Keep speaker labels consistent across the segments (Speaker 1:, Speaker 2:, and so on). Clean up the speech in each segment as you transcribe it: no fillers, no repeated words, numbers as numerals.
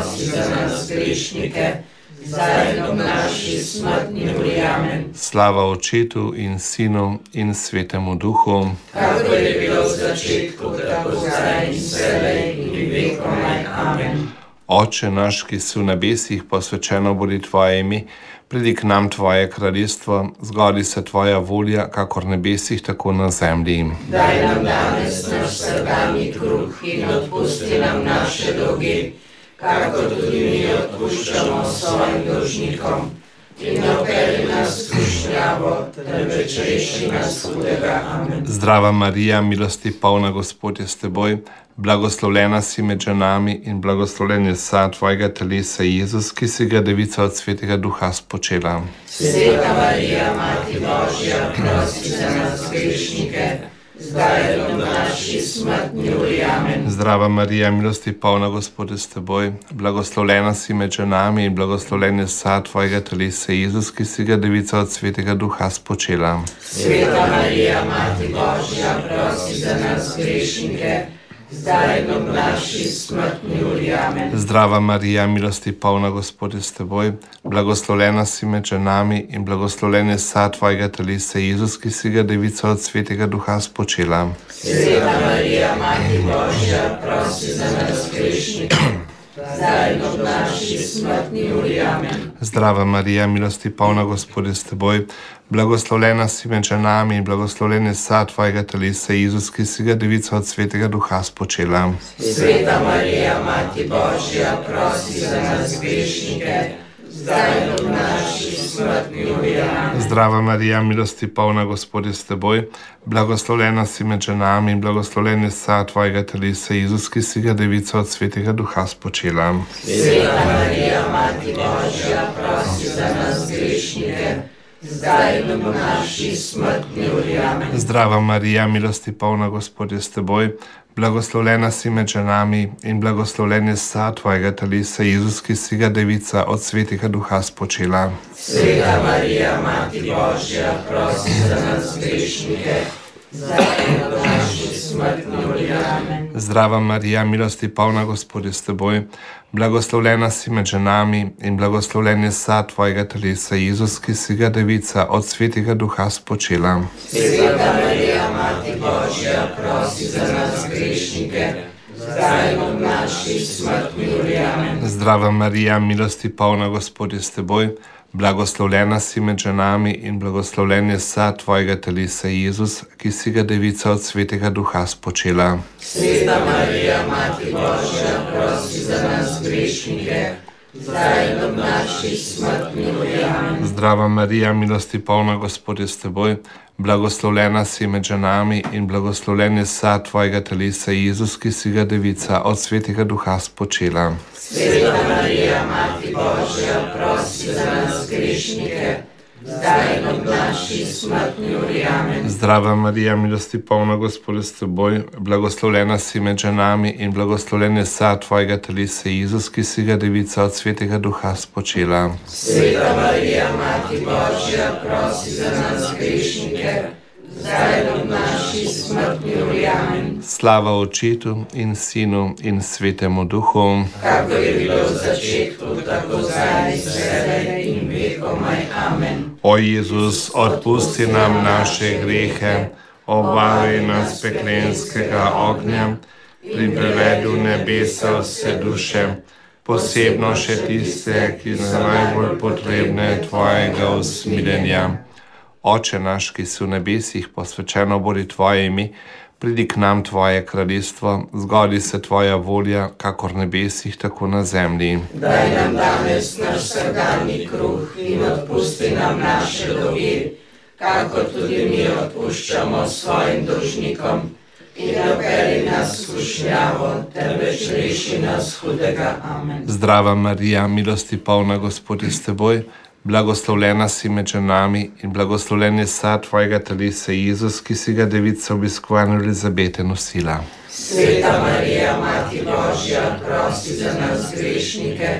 Speaker 1: prosi za nas grešnike, zdaj in ob naši smrtni uri. Amen.
Speaker 2: Slava Otčetu in Sinu in Svetemu Duhu,
Speaker 1: Kakor je bilo v začetku, tako zdaj in vselej in vekomaj. Amen.
Speaker 2: Oče naš, ki si v nebesih, posvečeno bodi Tvoje ime, pridi k nam Tvoje kraljestvo, zgodi se Tvoja volja, kakor v nebesih, tako na zemlji.
Speaker 1: Daj nam danes naš vsakdanji kruh in odpusti nam naše dolge, kakor tudi mi odpuščamo svojim dolžnikom. In ne vpelji nas v skušnjavo, temveč reši nas hudega. Amen.
Speaker 2: Zdrava Marija, milosti polna, Gospod je s teboj, blagoslovljena si med ženami in blagoslovljen je sad Tvojega telesa, Jezus, ki si ga Devica od Svetega Duha spočela.
Speaker 1: Sveta Marija, Mati Božja, prosi za nas grešnike, zdaj in ob naši smrtni uri. Amen.
Speaker 2: Zdrava Marija, milosti polna, Gospod je s teboj, blagoslovljena si med ženami in blagoslovljen je sad Tvojega telesa, Jezus, ki si ga Devica od Svetega Duha spočela.
Speaker 1: Sveta Marija, Mati Božja, prosi za nas grešnike, zdaj in ob naši smrtni uri. Amen.
Speaker 2: Zdrava Marija, milosti polna, Gospod je s teboj, blagoslovljena si med ženami in blagoslovljen je sad Tvojega telesa, Jezus, ki si ga Devica od Svetega Duha spočela.
Speaker 1: Sveta Marija, Mati Božja, prosi za nas grešnike, zdaj in ob naši smrtni uri. Amen.
Speaker 2: Zdrava Marija, milosti polna, Gospod je s teboj, blagoslovljena si med ženami in blagoslovljen je sad Tvojega telesa, Jezus, ki si ga Devica od Svetega Duha spočela.
Speaker 1: Sveta Marija, Mati Božja, prosi za nas grešnike, zdaj in ob naši smrtni uri. Amen.
Speaker 2: Zdrava Marija, milosti polna, Gospod je s teboj, blagoslovljena si med ženami in blagoslovljen je sad Tvojega telesa, Jezus, ki si ga Devica od Svetega Duha spočela.
Speaker 1: Sveta Marija, Mati Božja, prosi za nas grešnike, zdaj in ob naši smrtni uri. Amen.
Speaker 2: Zdrava Marija, milosti polna, Gospod je s teboj, blagoslovljena si med ženami in blagoslovljen je sad Tvojega telesa, Jezus, ki si ga Devica od Svetega Duha spočela.
Speaker 1: Sveta Marija, Mati Božja, prosi za nas grešnike, zdaj in ob naši smrtni uri. Amen.
Speaker 2: Zdrava Marija, milosti polna, Gospod je s teboj, blagoslovljena si med ženami in blagoslovljen je sad Tvojega telesa, Jezus, ki si ga Devica od Svetega Duha spočela.
Speaker 1: Sveta Marija, Mati Božja, prosi za nas grešnike, zdaj in ob naši smrtni uri. Amen.
Speaker 2: Zdrava Marija, milosti polna, Gospod je s teboj, blagoslovljena si med ženami in blagoslovljen je sad Tvojega telesa, Jezus, ki si ga Devica od Svetega Duha spočela.
Speaker 1: Sveta Marija, Mati Božja, prosi za nas grešnike, zdaj in ob naši smrtni uri. Amen.
Speaker 2: Zdrava Marija, milosti polna, Gospod je s teboj, blagoslovljena si med ženami in blagoslovljen je sad Tvojega telesa, Jezus, ki si ga Devica od Svetega Duha spočela.
Speaker 1: Sveta Marija, Mati Božja, prosi za nas grešnike, zdaj in ob naši smrtni uri. Amen.
Speaker 2: Zdrava Marija, milosti polna, Gospod je s teboj, blagoslovljena si med ženami in blagoslovljen je sad Tvojega telesa, Jezus, ki si ga Devica od Svetega Duha spočela.
Speaker 1: Sveta Marija, Mati Božja, prosi za nas grešnike, zdaj in ob naši smrtni uri. Amen.
Speaker 2: Slava Otčetu in Sinu in Svetemu Duhu,
Speaker 1: Kakor je bilo v začetku, tako zdaj in vselej in vekomaj. Amen.
Speaker 2: O Jezus, odpusti nam naše grehe, obvari nas peklenskega ognja, privedi v nebesa vse duše, posebno še tiste, ki so najbolj potrebne Tvojega usmiljenja. Oče naš, ki si v nebesih, posvečeno bodi Tvoje ime, pridi k nam Tvoje kraljestvo, zgodi se Tvoja volja, kakor v nebesih, tako na zemlji.
Speaker 1: Daj nam danes naš vsakdanji kruh in odpusti nam naše dolge, kakor tudi mi odpuščamo svojim dolžnikom. In ne vpelji nas v skušnjavo, temveč reši nas hudega. Amen.
Speaker 2: Zdrava Marija, milosti polna, Gospod je s teboj, blagoslovljena si med ženami in blagoslovljen je sad Tvojega telesa, Jezus, ki si ga Devica obiskovane Elizabete nosila.
Speaker 1: Sveta Marija, Mati Božja, prosi za nas grešnike,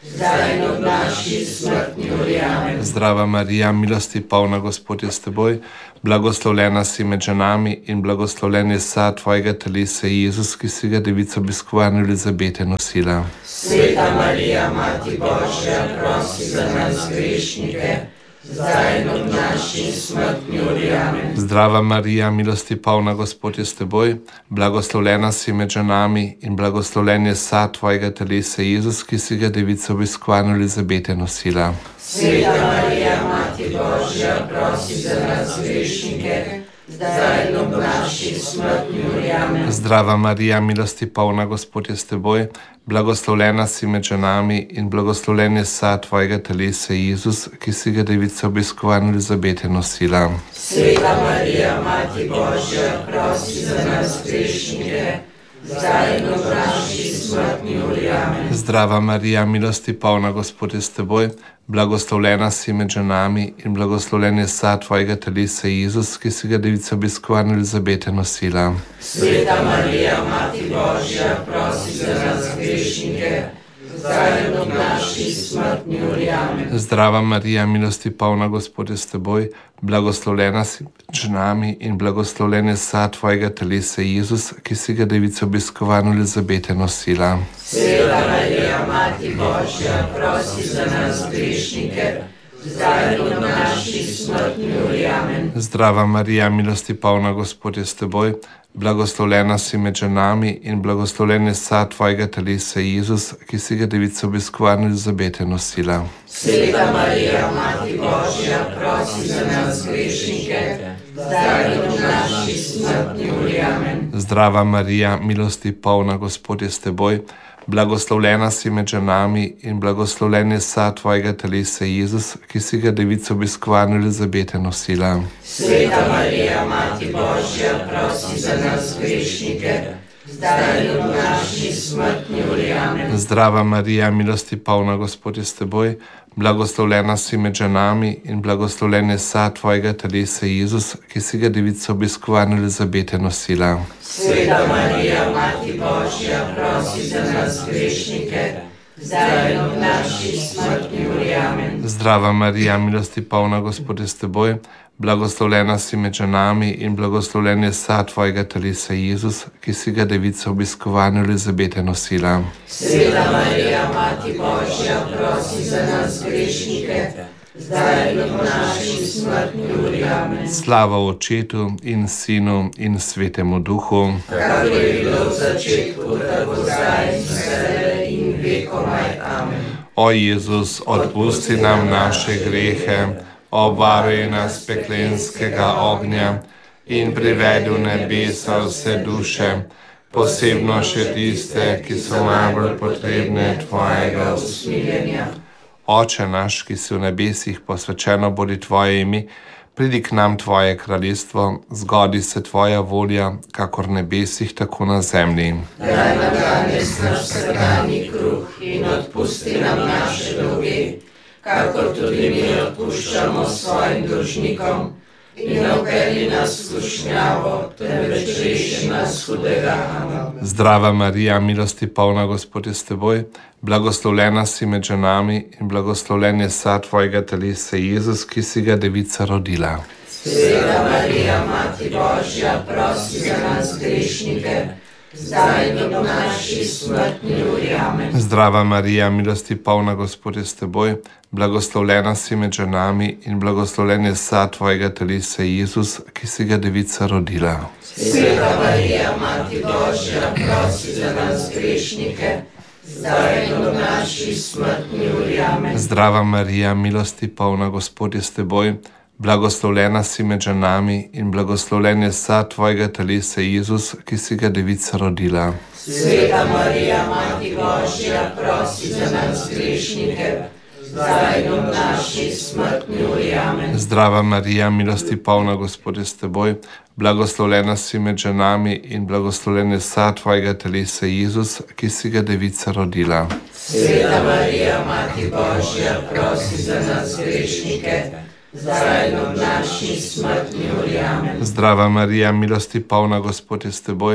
Speaker 1: zdaj in ob naši smrtni uri. Amen.
Speaker 2: Zdrava Marija, milosti polna, Gospod je s teboj, blagoslovljena si med ženami in blagoslovljen je sad tvojega telesa, Jezus, ki si ga devico obiskovano Elizabete nosila.
Speaker 1: Sveta Marija, Mati Božja, prosi za nas grešnike, zdaj in ob naši smrtni uri. Amen.
Speaker 2: Zdrava Marija, milosti polna, Gospod je s teboj, blagoslovljena si med ženami in blagoslovljen je sad tvojega telesa, Jezus, ki si ga devica obiskovano Elizabete nosila.
Speaker 1: Sveta Marija, Mati Božja, prosi za nas grešnike, zdaj in ob naši smrtni uri. Amen.
Speaker 2: Zdrava Marija, milosti polna, Gospod je s teboj, blagoslovljena si med ženami in blagoslovljen je sad tvojega telesa, Jezus, ki si ga devica obiskovano Elizabete nosila.
Speaker 1: Sveta Marija, Mati Božja, prosi za nas grešnike, zdaj in ob naši smrtni uri. Amen.
Speaker 2: Zdrava Marija, milosti polna, Gospod je s teboj, blagoslovljena si med ženami in blagoslovljen je sad tvojega telesa, Jezus, ki si ga devica obiskovano Elizabete nosila.
Speaker 1: Sveta Marija, Mati Božja, prosi za nas grešnike, zdaj in ob naši smrtni uri. Amen.
Speaker 2: Zdrava Marija, milosti polna, Gospod je s teboj, blagoslovljena si med ženami in blagoslovljen je sad tvojega telesa, Jezus, ki si ga devica obiskovano Elizabete nosila.
Speaker 1: Sveta Marija, Mati Božja, prosi za nas grešnike, zdaj in ob naši smrtni uri. Amen.
Speaker 2: Zdrava Marija, milosti polna, Gospod je s teboj, blagoslovljena si med ženami in blagoslovljen je sad tvojega telesa, Jezus, ki si ga devica obiskovano Elizabete nosila.
Speaker 1: Sveta Marija, Mati Božja, prosi za nas grešnike, zdaj in ob naši smrtni uri. Amen.
Speaker 2: Zdrava Marija, milosti polna, Gospod je s teboj, blagoslovljena si med ženami in blagoslovljen je sad tvojega telesa, Jezus, ki si ga devica obiskovano Elizabete nosila.
Speaker 1: Sveta Marija, Mati Božja, prosi za nas grešnike, zdaj in ob naši smrtni uri. Amen.
Speaker 2: Zdrava Marija, milosti polna, Gospod je s teboj, blagoslovljena si med ženami in blagoslovljen je sad tvojega telesa, Jezus, ki si ga devica obiskovano Elizabete nosila.
Speaker 1: Sveta Marija, Mati Božja, prosi za nas grešnike, zdaj in ob naši smrtni uri. Amen.
Speaker 2: Zdrava Marija, milosti polna, Gospod je s teboj, blagoslovljena si med ženami in blagoslovljen je sad tvojega telesa, Jezus, ki si ga devica obiskovano Elizabete nosila.
Speaker 1: Sveta Marija, Mati Božja, prosi za nas grešnike, zdaj in ob naši smrtni uri. Amen.
Speaker 2: Slava Očetu in Sinu in Svetemu Duhu,
Speaker 1: Kakor je bilo v začetku, tako zdaj in vselej in vekomaj. Amen.
Speaker 2: O Jezus, odpusti nam naše grehe, obvaruj nas peklenskega ognja in privedi v nebesa vse duše, posebno še tiste, ki so najbolj potrebne tvojega
Speaker 1: Usmiljenja.
Speaker 2: Oče naš, ki si v nebesih, posvečeno bodi tvoje ime, pridi k nam tvoje kraljestvo, zgodi se tvoja volja, kakor v nebesih, tako na zemlji.
Speaker 1: Daj nam danes naš vsakdanji kruh in odpusti nam naše dolge, kakor tudi mi odpuščamo svojim dolžnikom, in ne vpelji nas v skušnjavo, temveč reši nas hudega. Amen.
Speaker 2: Zdrava Marija, milosti polna, Gospod je s teboj, blagoslovljena si med ženami in blagoslovljen je sad tvojega telesa, Jezus, ki si ga devica rodila.
Speaker 1: Sveta Marija, Mati Božja, prosi za nas grešnike, zdaj in ob naši smrtni uri. Amen.
Speaker 2: Zdrava Marija, milosti polna, Gospod je s teboj, blagoslovljena si med ženami in blagoslovljen je sad tvojega telesa, Jezus, ki si ga devica rodila.
Speaker 1: Sveta Marija, Mati Božja, prosi za nas grešnike, zdaj in ob naši smrtni uri. Amen.
Speaker 2: Zdrava Marija, milosti polna, Gospod je s teboj, blagoslovljena si med ženami in blagoslovljen je sad tvojega telesa, Jezus, ki si ga devica rodila.
Speaker 1: Sveta Marija, Mati Božja, prosi za nas grešnike, zdaj in ob naši smrtni uri. Amen.
Speaker 2: Zdrava Marija, milosti polna, Gospod je s teboj, blagoslovljena si med ženami in blagoslovljen je sad tvojega telesa, Jezus, ki si ga devica rodila.
Speaker 1: Sveta Marija, Mati Božja, prosi za nas grešnike, zdaj in ob naši smrtni uri. Amen.
Speaker 2: Zdrava Marija, milosti polna, Gospod je s teboj,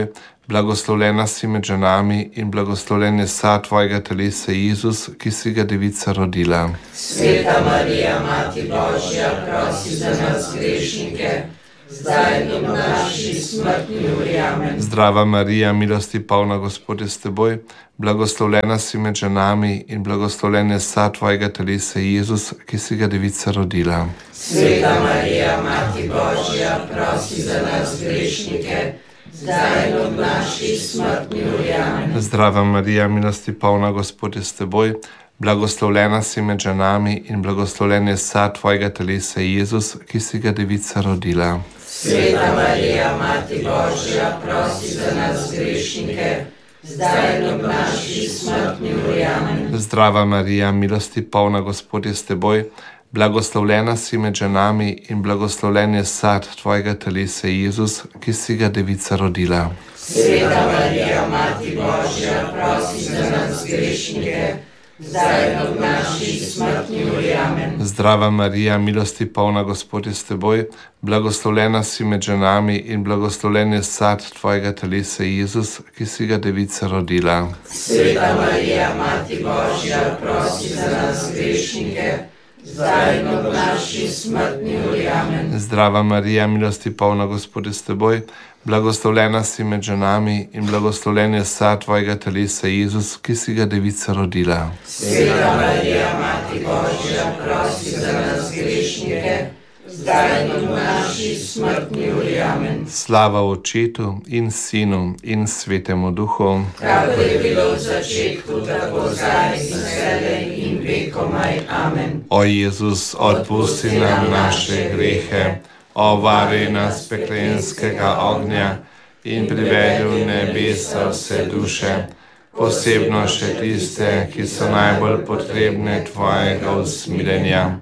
Speaker 2: blagoslovljena si med ženami in blagoslovljen je sad tvojega telesa, Jezus, ki si ga devica rodila.
Speaker 1: Sveta Marija, Mati Božja, prosi za nas grešnike, zdaj in v naši smrtni uri. Amen.
Speaker 2: Zdrava Marija, milosti polna, Gospod je s teboj, blagoslovljena si med ženami in blagoslovljen je sad tvojega telesa, Jezus, ki si ga devica rodila.
Speaker 1: Sveta Marija, Mati Božja, prosi za nas grešnike, zdaj in v naši smrtni uri. Amen.
Speaker 2: Zdrava Marija, milosti polna, Gospod je s teboj, blagoslovljena si med ženami in blagoslovljen je sad tvojega telesa, Jezus, ki si ga devica rodila.
Speaker 1: Sveta Marija, Mati Božja, prosi za nas grešnike, zdaj in v naši smrtni uri. Amen.
Speaker 2: Zdrava Marija, milosti polna, Gospod je s teboj, blagoslovljena si med ženami in blagoslovljen je sad tvojega telesa, Jezus, ki si ga devica rodila.
Speaker 1: Sveta Marija, Mati Božja, prosi za nas grešnike, zdaj in v naši smrtni uri. Amen.
Speaker 2: Zdrava Marija, milosti polna, Gospod je s teboj, blagoslovljena si med ženami in blagoslovljen je sad tvojega telesa, Jezus, ki si ga devica rodila.
Speaker 1: Sveta Marija, Mati Božja, prosi za nas grešnike, zdaj in v naši smrtni uri. Amen.
Speaker 2: Zdrava Marija, milosti polna, Gospod je s teboj, blagoslovljena si med ženami in blagoslovljen je sad tvojega telesa, Jezus, ki si ga devica rodila.
Speaker 1: Sveta Marija, Mati Božja, prosi za nas grešnike, zdaj in v naši smrtni uri. Amen.
Speaker 2: Slava Očetu in Sinu in Svetemu Duhu,
Speaker 1: Kako je bilo v začetku, tako zdaj in vselej in vekomaj. Amen.
Speaker 2: o Jezus, odpusti nam naše grehe, ovari nas peklenskega ognja in privedi v nebesa vse duše, posebno še tiste, ki so najbolj potrebne tvojega usmiljenja.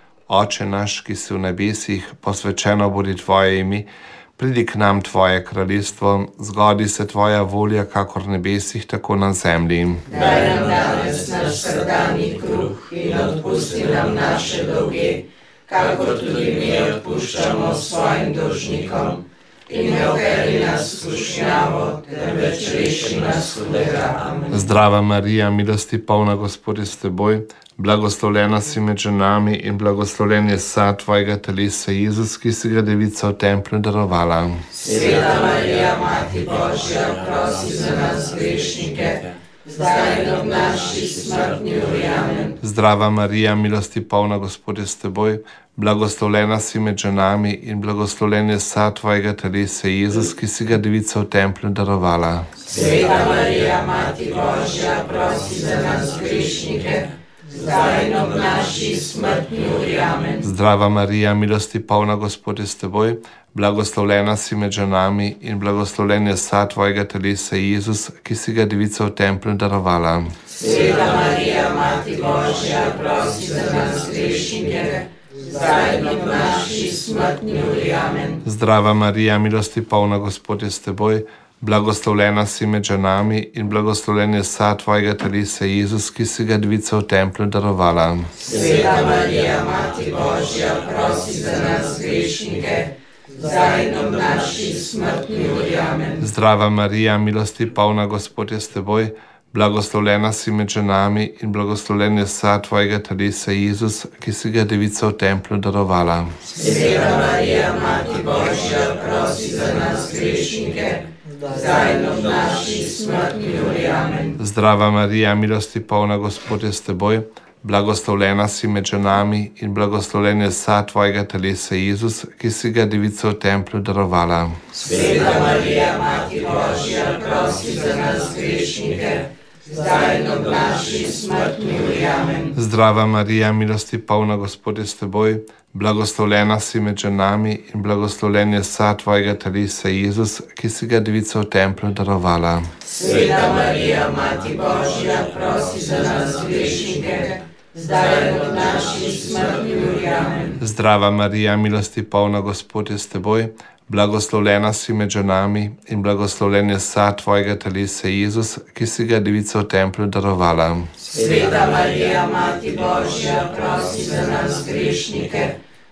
Speaker 2: Oče naš, ki si v nebesih, posvečeno bodi tvoje ime, pridi k nam tvoje kraljestvo, zgodi se tvoja volja, kakor v nebesih, tako na zemlji.
Speaker 1: Daj nam danes naš vsakdanji kruh in odpusti nam naše dolge, kakor tudi mi odpuščamo svojim dolžnikom. In ne uvedi nas v skušnjavo, temveč reši nas hudega. Amen.
Speaker 2: Zdrava Marija, milosti polna, Gospod je s teboj, blagoslovljena si med ženami in blagoslovljen je sad tvojega telesa, Jezus, ki si ga devica v templju darovala.
Speaker 1: Sveta Marija, Mati Božja, prosi za nas grešnike, zdaj in v naši smrtni uri. Amen.
Speaker 2: Zdrava Marija, milosti polna, Gospod je s teboj, blagoslovljena si med ženami in blagoslovljen je sad tvojega telesa, Jezus, ki si ga devica v templju darovala.
Speaker 1: Sveta Marija, Mati Božja, prosi za nas grešnike, zdaj in v naši smrtni uri. Amen.
Speaker 2: Zdrava Marija, milosti polna, Gospod je s teboj, blagoslovljena si med ženami in blagoslovljen je sad tvojega telesa, Jezus, ki si ga devica v templju darovala.
Speaker 1: Sveta Marija, Mati Božja, prosi za nas grešnike, zdaj in v naši smrtni uri. Amen.
Speaker 2: Zdrava Marija, milosti polna, Gospod je s teboj, blagoslovljena si med ženami in blagoslovljen je sad tvojega telesa, Jezus, ki si ga devica v templju darovala.
Speaker 1: Sveta Marija, Mati Božja, prosi za nas grešnike, zdaj in v naši smrtni uri. Amen.
Speaker 2: Zdrava Marija, milosti polna, Gospod je s teboj, blagoslovljena si med ženami in blagoslovljen je sad tvojega telesa, Jezus, ki si ga devica v templju darovala.
Speaker 1: Sveta Marija, Mati Božja, prosi za nas grešnike, zdaj in v naši smrtni uri. Amen.
Speaker 2: Zdrava Marija, milosti polna, Gospod je s teboj, blagoslovljena si med ženami in blagoslovljen je sad tvojega telesa, Jezus, ki si ga devica v templju darovala.
Speaker 1: Sveta Marija, Mati Božja, prosi za nas grešnike, zdaj in v naši smrtni uri. Amen.
Speaker 2: Zdrava Marija, milosti polna, Gospod je s teboj, blagoslovljena si med ženami in blagoslovljen je sad tvojega telesa, Jezus, ki si ga devica v templju darovala.
Speaker 1: Sveta Marija, Mati Božja, prosi za nas grešnike, zdaj in v naši smrtni uri. Amen.
Speaker 2: Zdrava Marija, milosti polna, Gospod je s teboj, blagoslovljena si med ženami in blagoslovljen je sad tvojega telesa, Jezus, ki si ga devica v templju darovala.
Speaker 1: Sveta Marija, Mati Božja, prosi za nas grešnike,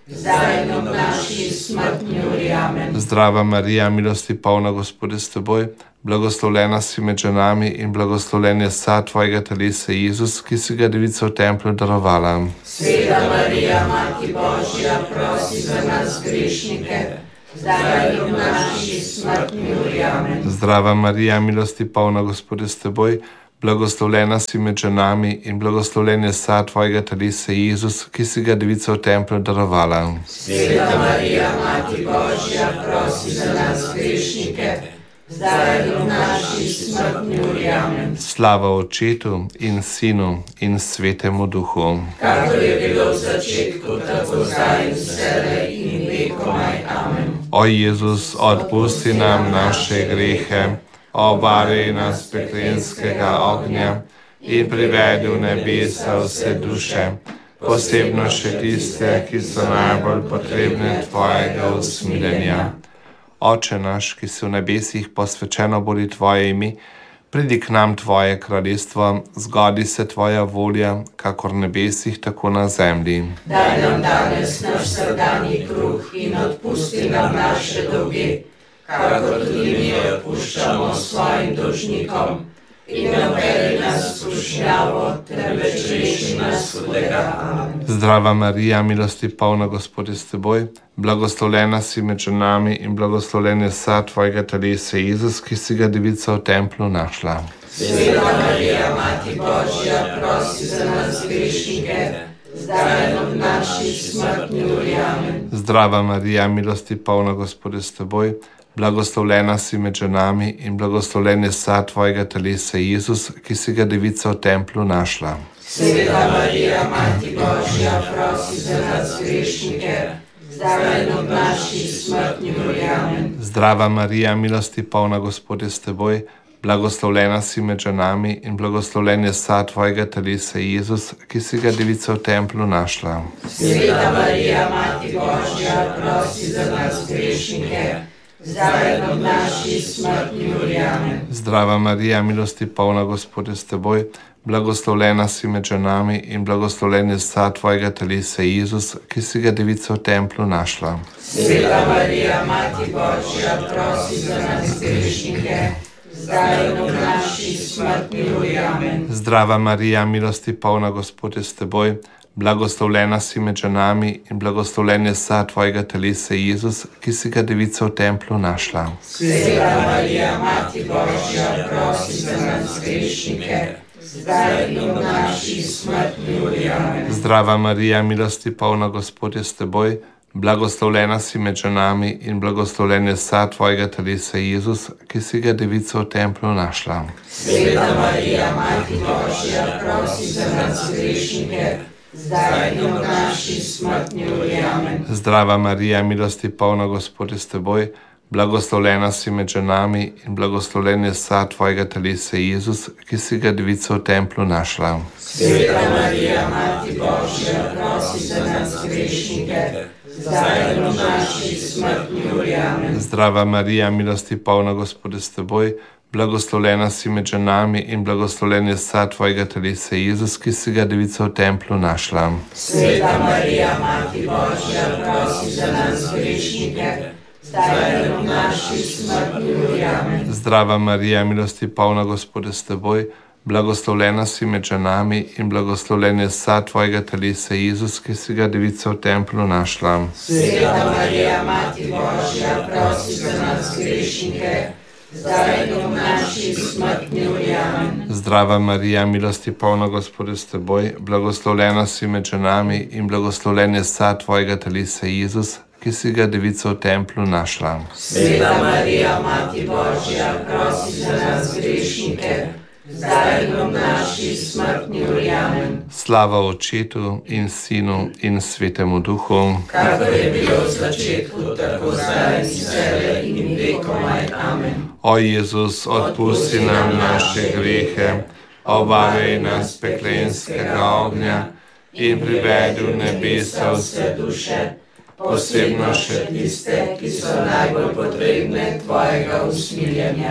Speaker 1: zdaj in ob naši smrtni uri. Amen.
Speaker 2: Zdrava Marija, milosti polna, Gospod je s teboj, blagoslovljena si med ženami in blagoslovljen je sad tvojega telesa, Jezus, ki si ga devica v templju darovala.
Speaker 1: Sveta Marija, Mati Božja, prosi za nas grešnike, zdaj in ob naši smrtni uri. Amen.
Speaker 2: Zdrava Marija, milosti polna, Gospod je s teboj, blagoslovljena si med ženami in blagoslovljen je sad tvojega telesa, Jezus, ki si ga devica v templju darovala.
Speaker 1: Sveta Marija, Mati Božja, prosi za nas grešnike, zdaj in ob naši smrtni uri. Amen.
Speaker 2: Slava Očetu in Sinu in Svetemu Duhu.
Speaker 1: Kakor je bilo v začetku, tako zdaj in vselej in vekomaj. Amen.
Speaker 2: O Jezus, odpusti nam naše grehe, obvari nas peklenskega ognja in privedi v nebesa vse duše, posebno še tiste, ki so najbolj potrebne tvojega usmiljenja. Oče naš, ki si v nebesih, posvečeno bodi tvoje ime, pridi k nam tvoje kraljestvo, zgodi se tvoja volja, kakor v nebesih, tako na zemlji.
Speaker 1: Daj nam danes naš vsakdanji kruh in odpusti nam naše dolge, kakor tudi mi odpuščamo svojim dolžnikom. In ne uvedi nas v skušnjavo, temveč reši nas hudega. Amen.
Speaker 2: Zdrava Marija, milosti polna, Gospod je s teboj, blagoslovljena si med ženami in blagoslovljen je sad tvojega telesa, Jezus, ki si ga devica v templju našla.
Speaker 1: Sveta Marija, Mati Božja, prosi za nas grešnike, zdaj in ob naši smrtni uri. Amen.
Speaker 2: Zdrava Marija, milosti polna, Gospod je s teboj, blagoslovljena si med ženami in blagoslovljen je sad tvojega telesa, Jezus, ki si ga devica v templju našla.
Speaker 1: Sveta Marija, Mati Božja, prosi za nas grešnike, zdaj in ob naši smrtni uri. Amen.
Speaker 2: Zdrava Marija, milosti polna, Gospod je s teboj, blagoslovljena si med ženami in blagoslovljen je sad tvojega telesa, Jezus, ki si ga devica v templju našla.
Speaker 1: Sveta Marija, Mati Božja, prosi za nas grešnike, zdaj in ob naši smrtni uri. Amen.
Speaker 2: Zdrava Marija, milosti polna, Gospod je s teboj, blagoslovljena si med ženami in blagoslovljen je sad tvojega telesa, Jezus, ki si ga devica v templju našla.
Speaker 1: Sveta Marija, Mati Božja, prosi za nas grešnike, zdaj in ob naši smrtni uri. Amen.
Speaker 2: Zdrava Marija, milosti polna, Gospod je s teboj, blagoslovljena si med ženami in blagoslovljen je sad tvojega telesa, Jezus, ki si ga devica v templju našla.
Speaker 1: Sveta Marija, Mati Božja, prosi za nas grešnike, zdaj in ob naši smrtni uri. Amen.
Speaker 2: Zdrava Marija, milosti polna, Gospod je s teboj, blagoslovljena si med ženami in blagoslovljen je sad tvojega telesa, Jezus, ki si ga devica v templju našla.
Speaker 1: Sveta Marija, Mati Božja, prosi za nas grešnike, zdaj in ob naši smrtni uri. Amen.
Speaker 2: Zdrava Marija, milosti polna, Gospod je s teboj, blagoslovljena si med ženami in blagoslovljen je sad tvojega telesa, Jezus, ki si ga devica v templju našla.
Speaker 1: Sveta Marija, Mati Božja, prosi za nas grešnike, zdaj in ob naši smrtni uri. Amen.
Speaker 2: Zdrava Marija, milosti polna, Gospod je s teboj, blagoslovljena si med ženami in blagoslovljen je sad tvojega telesa, Jezus, ki si ga devica v templju našla.
Speaker 1: Sveta Marija, Mati Božja, prosi za nas grešnike, zdaj in ob naši smrtni uri. Amen.
Speaker 2: Zdrava Marija, milosti polna, Gospod je s teboj, blagoslovljena si med ženami in blagoslovljen je sad tvojega telesa, Jezus, ki si ga devica v templju našla.
Speaker 1: Sveta Marija, Mati Božja, prosi za nas grešnike, zdaj in ob naši smrtni uri. Amen.
Speaker 2: Zdrava Marija, milosti polna, Gospod je s teboj, blagoslovljena si med ženami in blagoslovljen je sad tvojega telesa, Jezus, ki si ga devica v templju našla.
Speaker 1: Sveta Marija, Mati Božja, prosi za nas grešnike, zdaj in ob naši smrtni uri. Amen.
Speaker 2: Slava Očetu in Sinu in Svetemu Duhu.
Speaker 1: Kakor je bilo v začetku, tako zdaj in vselej in vekomaj. Amen.
Speaker 2: O Jezus, odpusti nam naše grehe, obvaruj nas peklenskega ognja in privedi v nebesa vse
Speaker 1: duše, posebno še tiste, ki so najbolj potrebne tvojega usmiljenja.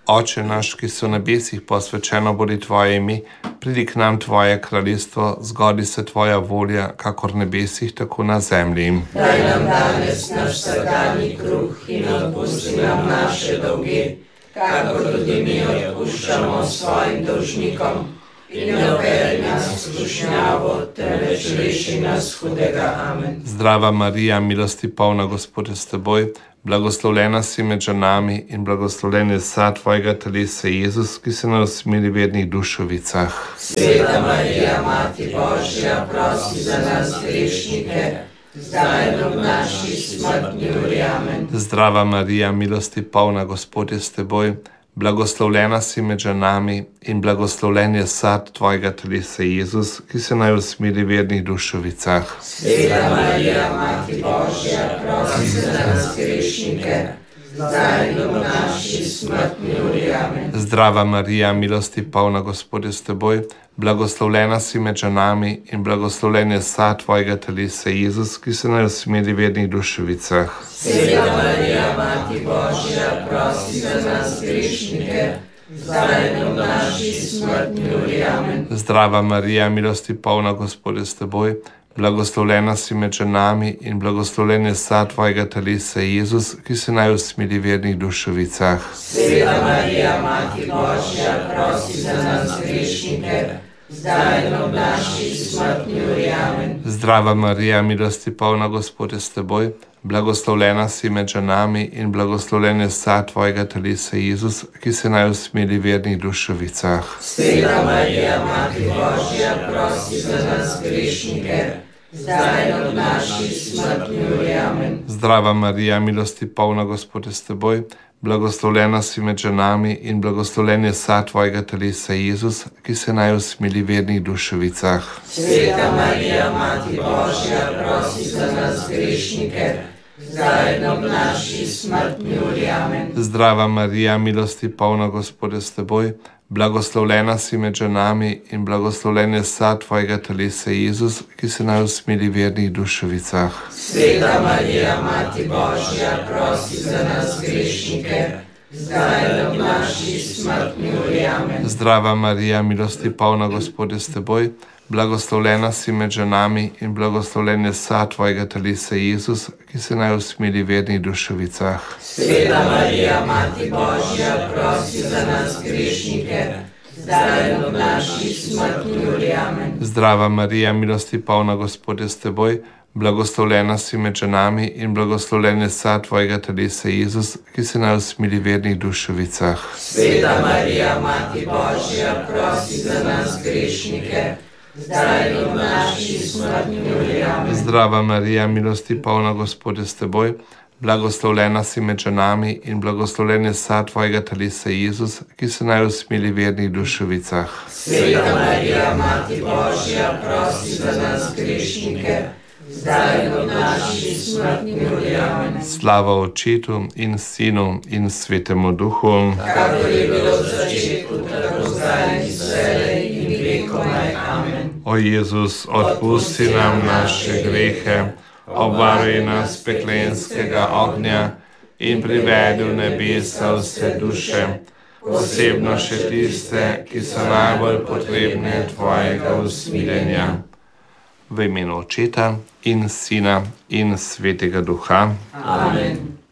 Speaker 2: Oče naš, ki si v nebesih, posvečeno bodi tvoje ime, pridi k nam tvoje kraljestvo, zgodi se tvoja volja, kakor v nebesih, tako na zemlji.
Speaker 1: Daj nam danes naš vsakdanji kruh in odpusti nam naše dolge, kakor tudi mi odpuščamo svojim dolžnikom. In ne vpelji nas v skušnjavo, temveč reši nas hudega. Amen.
Speaker 2: Zdrava Marija, milosti polna, Gospod je s teboj, blagoslovljena si med ženami in blagoslovljen je sad tvojega telesa, Jezus, ki se nas usmili v vernih dušovicah.
Speaker 1: Sveta Marija, Mati Božja, prosi za nas grešnike, zdaj in ob naši smrtni uri. Amen.
Speaker 2: Zdrava Marija, milosti polna, Gospod je s teboj, blagoslovljena si med ženami in blagoslovljen je sad tvojega telesa, Jezus, ki se naj usmili v vernih dušovicah.
Speaker 1: Sveta Marija, Mati Božja, prosi za nas grešnike, zdaj in ob naši smrtni uri. Amen.
Speaker 2: Zdrava Marija, milosti polna, Gospod je s teboj, blagoslovljena si med ženami in blagoslovljen je sad tvojega telesa, Jezus, ki se naj usmili v vernih dušovicah.
Speaker 1: Sveta Marija, Mati Božja, prosi za nas grešnike, zdaj in ob naši smrtni uri. Amen.
Speaker 2: Zdrava Marija, milosti polna, Gospod je s teboj, blagoslovljena si med ženami in blagoslovljen je sad tvojega telesa, Jezus, ki se naj usmili v vernih dušovicah.
Speaker 1: Sveta Marija, Mati Božja, prosi za nas grešnike, zdaj in ob naši smrtni uri. Amen.
Speaker 2: Zdrava Marija, milosti polna, Gospod je s teboj, blagoslovljena si med ženami in blagoslovljen je sad tvojega telesa, Jezus, ki se naj usmili v vernih dušovicah.
Speaker 1: Sveta Marija, Mati Božja, prosi za nas grešnike, zdaj in ob naši smrtni uri. Amen.
Speaker 2: Zdrava Marija, milosti polna, Gospod je s teboj, blagoslovljena si med ženami in blagoslovljen je sad tvojega telesa, Jezus, ki se naj usmili v vernih dušovicah.
Speaker 1: Sveta Marija, Mati Božja, prosi za nas grešnike, zdaj in ob naši smrtni uri. Amen.
Speaker 2: Zdrava Marija, milosti polna, Gospod je s teboj, blagoslovljena si med ženami in blagoslovljen je sad tvojega telesa, Jezus, ki se naj usmili v vernih dušovicah.
Speaker 1: Sveta Marija, Mati Božja, prosi za nas grešnike, zdaj in ob naši smrtni uri. Amen.
Speaker 2: Zdrava Marija, milosti polna, Gospod je s teboj, blagoslovljena si med ženami in blagoslovljen je sad tvojega telesa, Jezus, ki se naj usmili v vernih dušovicah.
Speaker 1: Sveta Marija, Mati Božja, prosi za nas grešnike, zdaj in ob naši smrtni uri. Amen.
Speaker 2: Zdrava Marija, milosti polna, Gospod je s teboj, blagoslovljena si med ženami in blagoslovljen je sad tvojega telesa, Jezus, ki se naj usmili v vernih dušovicah.
Speaker 1: Sveta Marija, Mati Božja, prosi za nas grešnike, zdaj in ob naši smrtni uri. Amen.
Speaker 2: Zdrava Marija, milosti polna, Gospod je s teboj, blagoslovljena si med ženami in blagoslovljen je sad tvojega telesa, Jezus, ki se naj usmili v vernih dušovicah.
Speaker 1: Sveta Marija, Mati Božja, prosi za nas grešnike, zdaj in ob naši smrtni uri. Amen.
Speaker 2: Slava Očetu in Sinu in Svetemu Duhu,
Speaker 1: Kakor je bilo v začetku, tako zdaj in vselej in vekomaj. Amen.
Speaker 2: O Jezus, odpusti nam naše grehe, obvaruj nas peklenskega ognja in privedi v nebesa vse duše, posebno še tiste, ki so najbolj potrebne tvojega usmiljenja. V imenu Očeta in Sina in Svetega Duha.
Speaker 1: Amen.